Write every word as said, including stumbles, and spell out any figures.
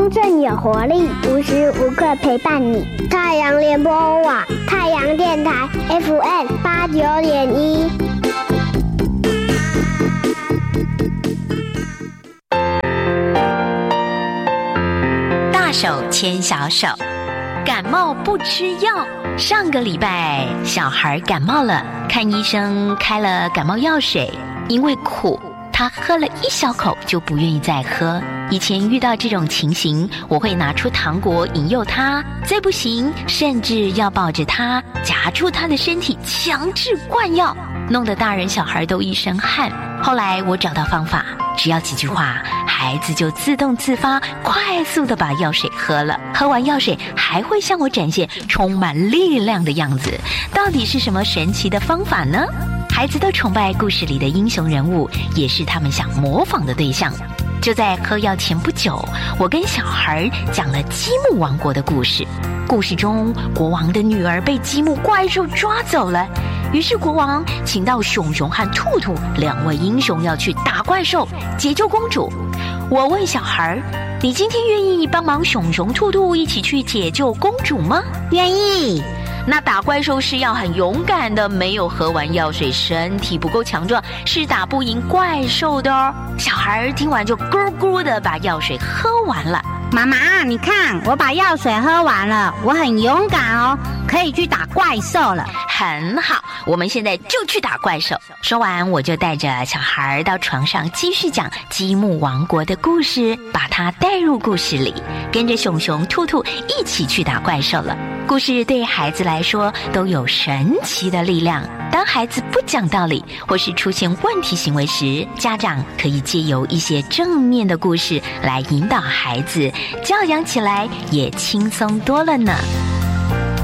丰盛有活力，无时无刻陪伴你。太阳联播网，太阳电台 F M 八九点一。 大手牵小手，感冒不吃药。上个礼拜小孩感冒了，看医生开了感冒药水，因为苦，他喝了一小口就不愿意再喝。以前遇到这种情形，我会拿出糖果引诱他，再不行甚至要抱着他夹住他的身体强制灌药，弄得大人小孩都一身汗。后来我找到方法，只要几句话，孩子就自动自发快速地把药水喝了，喝完药水还会向我展现充满力量的样子。到底是什么神奇的方法呢？孩子都崇拜故事里的英雄人物，也是他们想模仿的对象。就在喝药前不久，我跟小孩讲了积木王国的故事。故事中，国王的女儿被积木怪兽抓走了，于是国王请到熊熊和兔兔两位英雄要去打怪兽，解救公主。我问小孩，你今天愿意帮忙熊熊兔兔一起去解救公主吗？ 愿意。 那打怪兽是要很勇敢的，没有喝完药水，身体不够强壮，是打不赢怪兽的哦。小孩听完就咕咕的把药水喝完了。 妈妈，你看我把药水喝完了，我很勇敢哦，可以去打怪兽了。 很好，我们现在就去打怪兽。说完，我就带着小孩到床上继续讲积木王国的故事，把他带入故事里，跟着熊熊兔兔一起去打怪兽了。故事对孩子来说都有神奇的力量。当孩子不讲道理或是出现问题行为时，家长可以借由一些正面的故事来引导孩子，教养起来也轻松多了呢。